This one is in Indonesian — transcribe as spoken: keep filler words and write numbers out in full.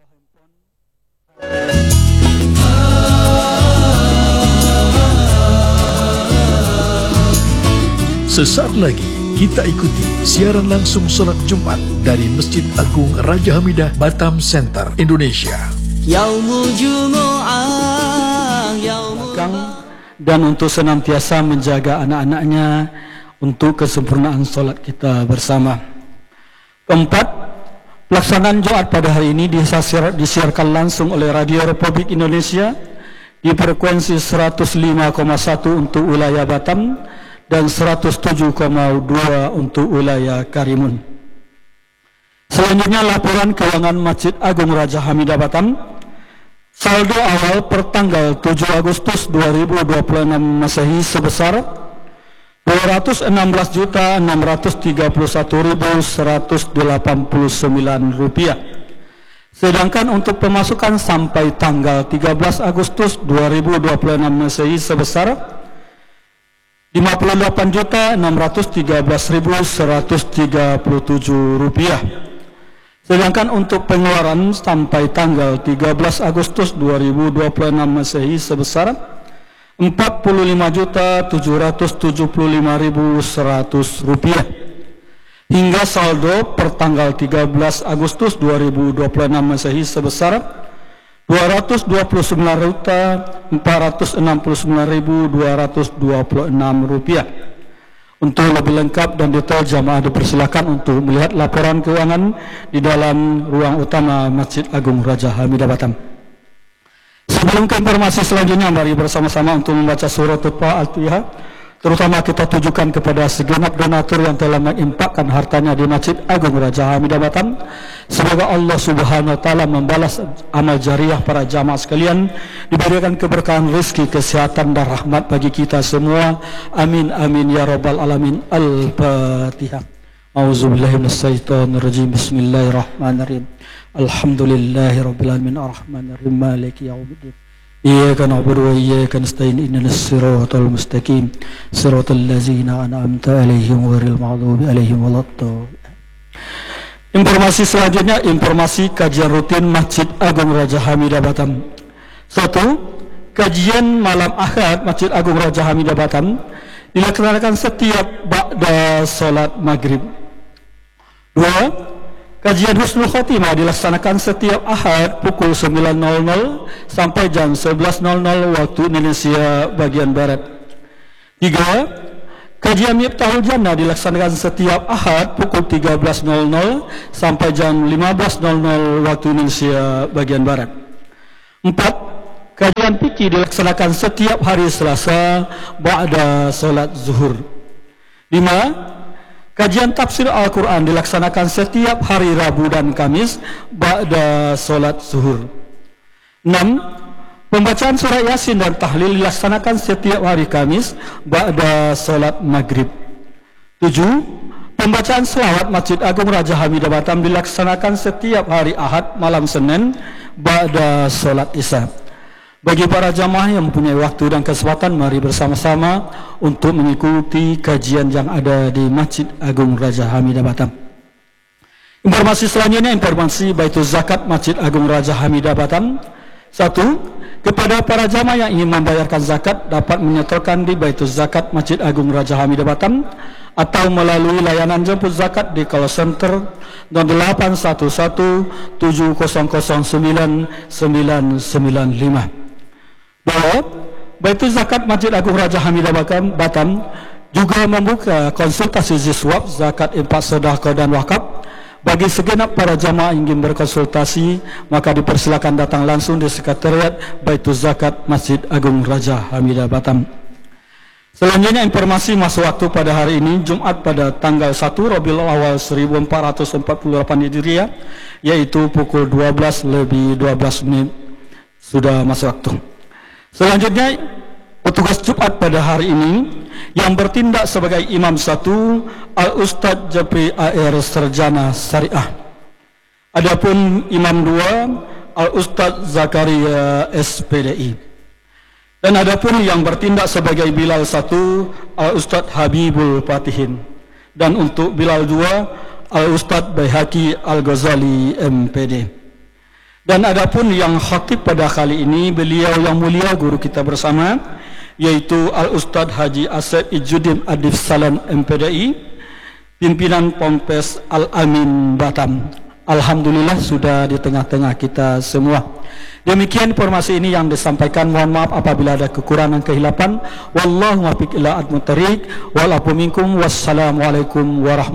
Sesaat lagi kita ikuti siaran langsung sholat Jumat dari Masjid Agung Raja Hamidah Batam Center, Indonesia. Yaumul Jumu'ah, yaumul dan untuk senantiasa menjaga anak-anaknya untuk kesempurnaan sholat kita bersama. Keempat, pelaksanaan Jumat pada hari ini disiar, disiarkan langsung oleh Radio Republik Indonesia di frekuensi seratus lima koma satu untuk wilayah Batam dan seratus tujuh koma dua untuk wilayah Karimun. Selanjutnya laporan keuangan Masjid Agung Raja Hamidah Batam. Saldo awal per tanggal tujuh Agustus dua ribu dua puluh enam Masehi sebesar dua ratus enam belas juta enam ratus tiga puluh satu ribu seratus delapan puluh sembilan rupiah. Sedangkan untuk pemasukan sampai tanggal tiga belas Agustus dua ribu dua puluh enam Masehi sebesar lima puluh delapan juta enam ratus tiga belas ribu seratus tiga puluh tujuh rupiah. Sedangkan untuk pengeluaran sampai tanggal tiga belas Agustus dua ribu dua puluh enam Masehi sebesar empat puluh lima juta tujuh ratus tujuh puluh lima ribu seratus rupiah. Hingga saldo per tanggal tiga belas Agustus dua ribu dua puluh enam Masehi sebesar dua ratus dua puluh sembilan juta empat ratus enam puluh sembilan ribu dua ratus dua puluh enam rupiah. Untuk lebih lengkap dan detail jamaah dipersilakan untuk melihat laporan keuangan di dalam ruang utama Masjid Agung Raja Hamidah Batam. Sebelum ke informasi selanjutnya, mari bersama-sama untuk membaca surah Al-Fatihah. Terutama kita tujukan kepada segenap donatur yang telah menginfakkan hartanya di Masjid Agung Raja Hamidah Batam. Semoga Allah Subhanahu wa taala membalas amal jariah para jamaah sekalian, diberikan keberkahan rezeki, kesehatan dan rahmat bagi kita semua. Amin amin ya rabbal alamin. Al-Fatihah. A'udzubillahi minasyaitonirrajim. Bismillahirrahmanirrahim. Alhamdulillahirabbil alamin arrahmanirrahim maliki yaumiddin. Iyyaka na'budu wa iyyaka nasta'in ihdinas siratal mustaqim siratal ladzina an'amta 'alaihim ghairil maghdubi 'alaihim waladdallin. Informasi selanjutnya, informasi kajian rutin Masjid Agung Raja Hamidah Batam. Satu, kajian malam Ahad Masjid Agung Raja Hamidah Batam dilaksanakan setiap ba'da salat maghrib. Dua, kajian Husnul Khotimah dilaksanakan setiap Ahad pukul sembilan nol nol sampai jam sebelas nol nol waktu Indonesia bagian Barat. Tiga, kajian Miftahul Jannah dilaksanakan setiap Ahad pukul tiga belas nol nol sampai jam lima belas nol nol waktu Indonesia bagian Barat. Empat, kajian fikih dilaksanakan setiap hari Selasa ba'da salat zuhur. Lima, kajian tafsir Al-Quran dilaksanakan setiap hari Rabu dan Kamis ba'da solat zuhur. Enam, pembacaan surah Yasin dan tahlil dilaksanakan setiap hari Kamis ba'da solat maghrib. Tujuh, pembacaan selawat Masjid Agung Raja Hamidah Batam dilaksanakan setiap hari Ahad malam Senin ba'da solat isya. Bagi para jamaah yang mempunyai waktu dan kesempatan, mari bersama-sama untuk mengikuti kajian yang ada di Masjid Agung Raja Hamidah Batam. Informasi selanjutnya, informasi Baitul Zakat Masjid Agung Raja Hamidah Batam. Satu, kepada para jamaah yang ingin membayarkan zakat dapat menyetorkan di Baitul Zakat Masjid Agung Raja Hamidah Batam atau melalui layanan jemput zakat di call center delapan satu satu tujuh nol nol sembilan sembilan sembilan lima. Dua, Baitul Zakat Masjid Agung Raja Hamidah Batam juga membuka konsultasi ziswab, zakat, infak, sedekah dan wakaf. Bagi segenap para jamaah yang ingin berkonsultasi, maka dipersilakan datang langsung di sekretariat Baitul Zakat Masjid Agung Raja Hamidah Batam. Selanjutnya, informasi masa waktu pada hari ini Jumat pada tanggal satu Rabiul Awal seribu empat ratus empat puluh delapan Hijriah, yaitu pukul dua belas lebih dua belas menit sudah masa waktu. Selanjutnya, petugas Jumat pada hari ini yang bertindak sebagai imam satu Al-Ustadz J P A R Sarjana Syariah. Adapun imam dua Al-Ustadz Zakaria S P D I. Dan adapun yang bertindak sebagai Bilal satu Al-Ustadz Habibul Fatihin. Dan untuk Bilal dua Al-Ustadz Baihaqi Al-Ghazali M P D. Dan adapun yang khatib pada kali ini, beliau yang mulia guru kita bersama, yaitu Al-Ustadz Haji Asep Ijudin Adif Salam M P D I, pimpinan Ponpes Al-Amin Batam. Alhamdulillah sudah di tengah-tengah kita semua. Demikian informasi ini yang disampaikan. Mohon maaf apabila ada kekurangan kehilapan. Wallahu muwaffiq ila aqwamit thoriq. Wal afu minkum. Wassalamualaikum warahmatullahi wabarakatuh.